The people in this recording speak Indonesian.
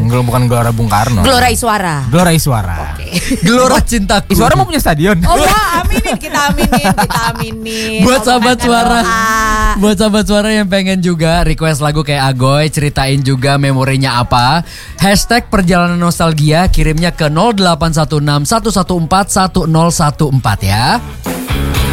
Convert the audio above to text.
bukan Gelora Bung Karno. Gelora Iswara. Gelora Iswara. Gelora Cintaku. Iswara mau punya stadion. Oh ya, kita aminin. Buat sahabat suara yang pengen juga request lagu kayak Agoy, ceritain juga memorinya apa. Hashtag perjalanan nostalgia, kirimnya ke 0816 114 1014 ya.